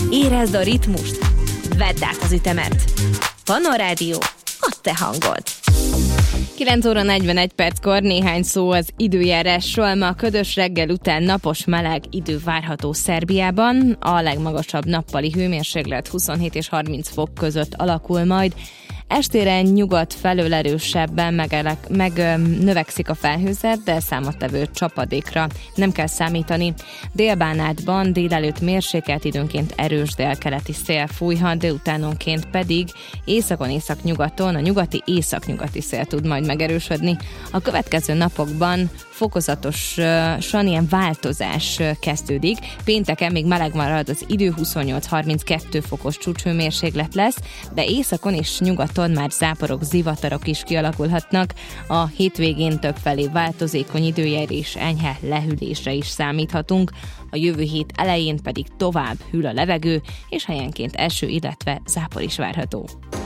Érezd a ritmust, vedd át az ütemet. Panorádió, a te hangod. 9 óra 41 perckor néhány szó az időjárásról. Ma a ködös reggel után napos meleg idő várható Szerbiában. A legmagasabb nappali hőmérséklet 27 és 30 fok között alakul majd. Estére nyugat felől erősebben növekszik a felhőzet, de számottevő csapadékra nem kell számítani. Délbánátban délelőtt mérsékelt, időnként erős délkeleti szél fújhat, délutánonként pedig északon-északnyugaton a nyugati északnyugati szél tud majd megerősödni. A következő napokban fokozatosan ilyen változás kezdődik. Pénteken még meleg marad az idő, 28-32 fokos csúcshőmérséklet lesz, de északon és nyugaton már záporok, zivatarok is kialakulhatnak. A hétvégén többfelé változékony időjárás és enyhe lehűlésre is számíthatunk. A jövő hét elején pedig tovább hűl a levegő, és helyenként eső, illetve zápor is várható.